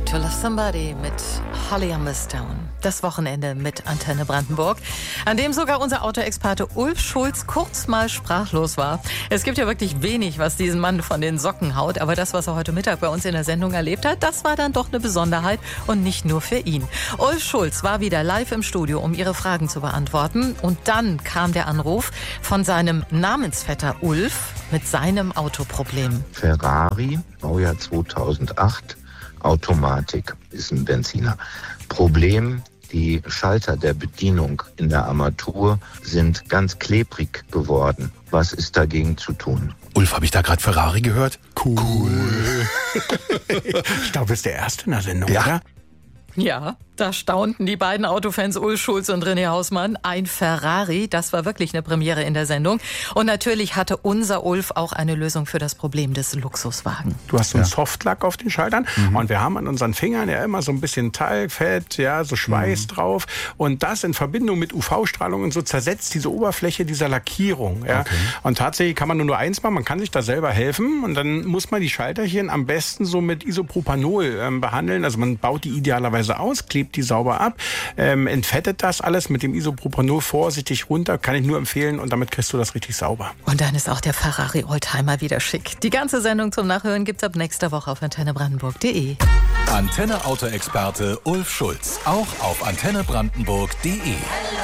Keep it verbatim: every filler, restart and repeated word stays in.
To Love Somebody mit Holly Humberstone. Das Wochenende mit Antenne Brandenburg, an dem sogar unser Autoexperte Ulf Schulz kurz mal sprachlos war. Es gibt ja wirklich wenig, was diesen Mann von den Socken haut, aber das, was er heute Mittag bei uns in der Sendung erlebt hat, das war dann doch eine Besonderheit und nicht nur für ihn. Ulf Schulz war wieder live im Studio, um Ihre Fragen zu beantworten, und dann kam der Anruf von seinem Namensvetter Ulf mit seinem Autoproblem. Ferrari, Baujahr zweitausendacht, Automatik, ist ein Benziner. Problem: die Schalter der Bedienung in der Armatur sind ganz klebrig geworden. Was ist dagegen zu tun? Ulf, habe ich da gerade Ferrari gehört? Cool. cool. Ich glaube, du bist der Erste in der Sendung, ja. oder? Ja, da staunten die beiden Autofans Ulf Schulz und René Hausmann. Ein Ferrari, das war wirklich eine Premiere in der Sendung. Und natürlich hatte unser Ulf auch eine Lösung für das Problem des Luxuswagens. Du hast so einen Ja. Softlack auf den Schaltern Mhm. und wir haben an unseren Fingern ja immer so ein bisschen Talgfett, ja, so Schweiß Mhm. drauf, und das in Verbindung mit U V-Strahlung und so zersetzt diese Oberfläche dieser Lackierung, ja. Okay. Und tatsächlich kann man nur, nur eins machen, man kann sich da selber helfen, und dann muss man die Schalterchen am besten so mit Isopropanol ähm, behandeln. Also man baut die idealerweise aus, klebt die sauber ab, ähm, entfettet das alles mit dem Isopropanol vorsichtig runter, kann ich nur empfehlen, und damit kriegst du das richtig sauber. Und dann ist auch der Ferrari Oldtimer wieder schick. Die ganze Sendung zum Nachhören gibt's ab nächster Woche auf antenne brandenburg punkt de. Antenne Autoexperte Ulf Schulz, auch auf antenne brandenburg punkt de.